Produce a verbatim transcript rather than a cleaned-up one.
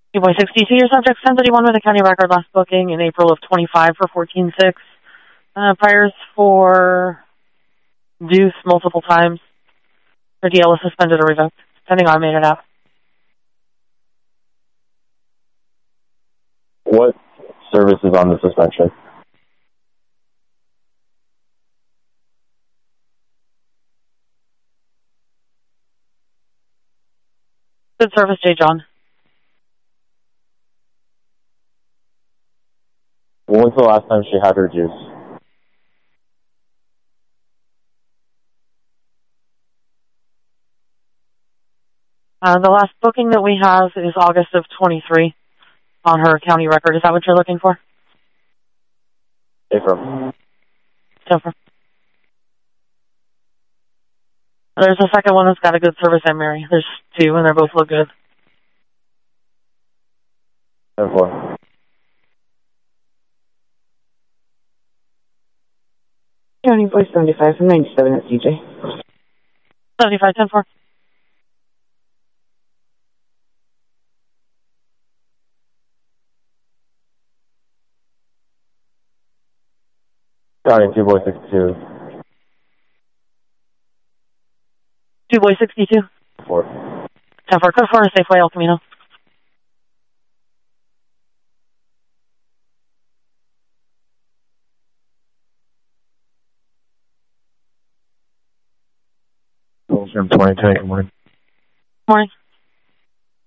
two boy sixty-two, your subject ten thirty-one with a county record, last booking in April of twenty-five for fourteen six. Uh, priors for deuce multiple times. Her D L is suspended or revoked, depending on made it out. What service is on the suspension? Good service, J. John. When was the last time she had her juice? Uh, the last booking that we have is August of twenty-three on her county record. Is that what you're looking for? April. Jennifer. There's a second one that's got a good service at Mary. There's two, and they both look good. ten four. County Voice seventy-five from ninety-seven at C J. seventy-five, ten four. Starting two boy sixty-two. two boy sixty-two. Four. ten four, code four, Safeway, El Camino. twenty ten, good morning. Morning.